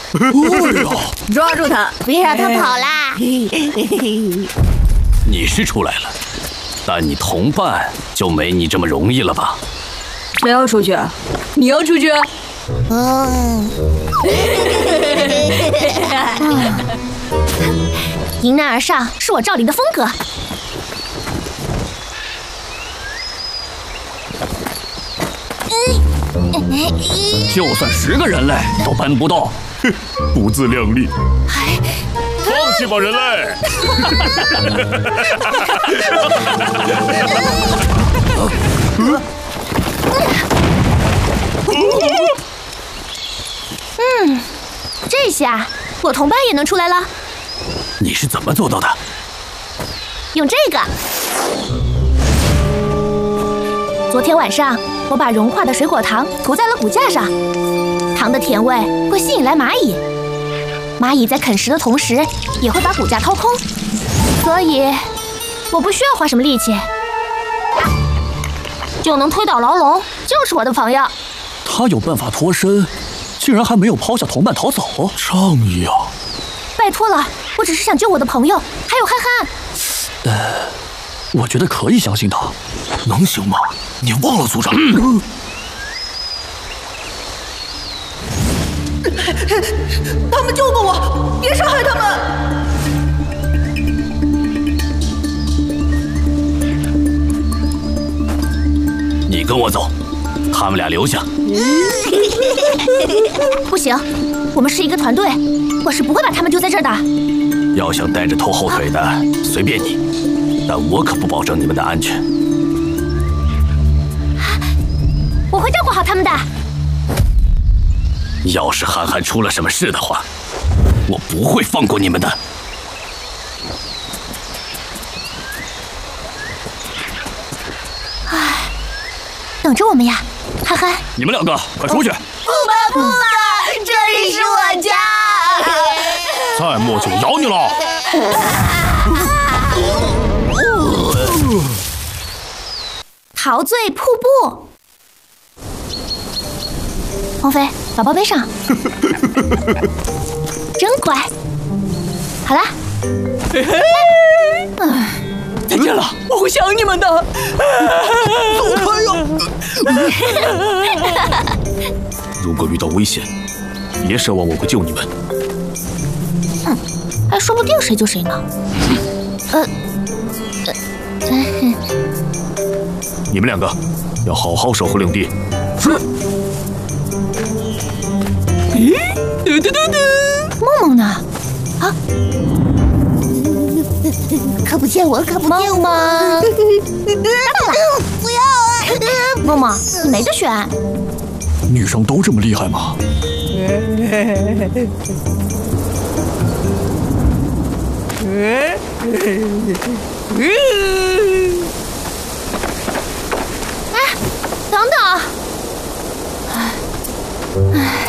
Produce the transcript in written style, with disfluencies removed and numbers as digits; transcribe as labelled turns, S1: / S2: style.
S1: 抓住他，
S2: 别让他跑啦！
S3: 你是出来了，但你同伴就没你这么容易了吧？
S1: 谁要出去？你要出去？
S2: 迎难而上是我赵灵的风格。
S3: 就算10个人类都搬不动，
S4: 哼，不自量力。放弃吧，人类！
S2: 这下我同伴也能出来了。
S3: 你是怎么做到的？
S2: 用这个。昨天晚上，我把融化的水果糖涂在了骨架上，糖的甜味会吸引来蚂蚁，蚂蚁在啃食的同时也会把骨架掏空，所以我不需要花什么力气，就能推倒牢笼，就是我的朋友。
S3: 他有办法脱身，竟然还没有抛下同伴逃走，仗义啊！
S2: 拜托了，我只是想救我的朋友，还有憨憨。
S3: 我觉得可以相信他，能行吗？你忘了组长？
S1: 他们救过我，别伤害他们！
S3: 你跟我走，他们俩留下。
S2: 不行，我们是一个团队，我是不会把他们丢在这儿的。
S3: 要想带着拖后腿的，随便你，但我可不保证你们的安全。
S2: 我会照顾好他们的。
S3: 要是憨憨出了什么事的话，我不会放过你们的。
S2: 等着我们呀，憨憨。
S3: 你们2个快出去！
S2: 不嘛，这里是我家。
S4: 再磨就咬你了！
S2: 陶醉瀑布。王妃，宝宝背上。真乖。好啦。
S1: 再见了，我会想你们的。走开呀！
S4: 如果遇到危险，别奢望我会救你们。
S2: 还说不定谁救谁呢。
S4: 你们2个要好好守护领地。
S1: 是。咦？
S2: 梦梦呢？啊？可不见我，可不见我。不要啊！梦梦，你没得选。
S3: 女生都这么厉害吗？
S2: 哎，等等。哎。